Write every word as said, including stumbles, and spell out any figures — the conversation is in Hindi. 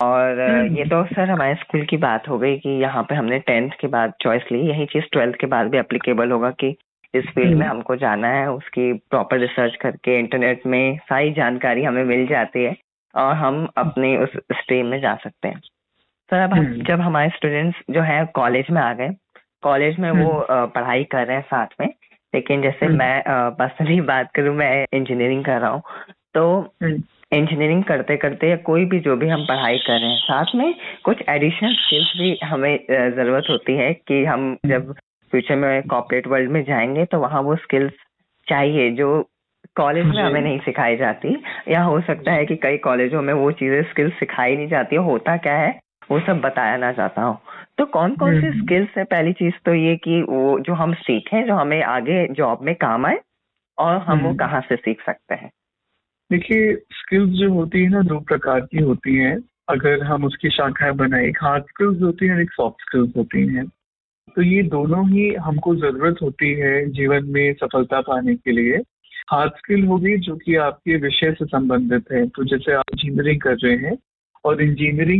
और अ, ये हम्म। तो सर हमारे स्कूल की बात हो गई कि यहाँ पे हमने टेंथ के बाद चॉइस ली। यही चीज ट्वेल्थ के बाद भी एप्लीकेबल होगा कि इस फील्ड में हम्म। हमको जाना है, उसकी प्रॉपर रिसर्च करके इंटरनेट में सारी जानकारी हमें मिल जाती है और हम अपनी उस स्ट्रीम में जा सकते हैं। सर अब हम हम्म। जब हमारे स्टूडेंट्स जो है कॉलेज में आ गए, कॉलेज में वो हम्म। अ, पढ़ाई कर रहे हैं साथ में, लेकिन जैसे हम्म। मैं पर्सनली बात करूँ, मैं इंजीनियरिंग कर रहा हूँ। तो हम्म। इंजीनियरिंग करते करते या कोई भी जो भी हम पढ़ाई कर रहे हैं, साथ में कुछ एडिशनल स्किल्स भी हमें अ, जरूरत होती है कि हम जब फ्यूचर में कॉर्पोरेट वर्ल्ड में जाएंगे तो वहाँ वो स्किल्स चाहिए जो कॉलेज में जी। हमें नहीं सिखाई जाती। या हो सकता है जी। कि कई कॉलेजों में वो चीजें स्किल्स सिखाई नहीं जाती, होता क्या है वो सब बताया ना जाता हो। तो कौन कौन सी हम्म। स्किल्स है? पहली चीज तो ये कि वो जो हम सीखें जो हमें आगे जॉब में काम आए, और हम वो हम्म। कहाँ से सीख सकते हैं? देखिए, स्किल्स जो होती है ना, दो प्रकार की होती हैं। अगर हम उसकी शाखाएं बनाए, एक हार्ड स्किल्स होती है और एक सॉफ्ट स्किल्स होती हैं। तो ये दोनों ही हमको जरूरत होती है जीवन में सफलता पाने के लिए। हार्ड स्किल होगी जो कि आपके विषय से संबंधित है। तो जैसे आप इंजीनियरिंग कर रहे हैं और इंजीनियरिंग